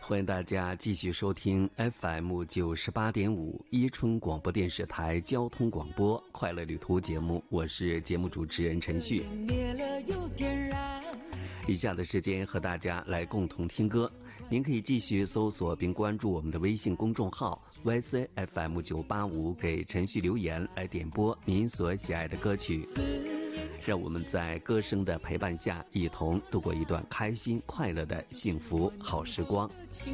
欢迎大家继续收听 FM 98.5伊春广播电视台交通广播快乐旅途节目，我是节目主持人陈旭。以下的时间和大家来共同听歌，您可以继续搜索并关注我们的微信公众号 YCFM985，给陈旭留言来点播您所喜爱的歌曲。让我们在歌声的陪伴下，一同度过一段开心快乐的幸福好时光。